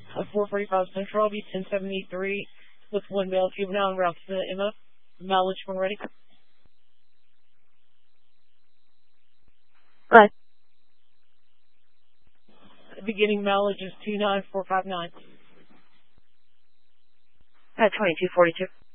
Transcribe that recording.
445 Central, I'll be 1073 with one male juvenile en route to the Emma. Mileage when ready. Right. Beginning mileage is 29459. At 2242.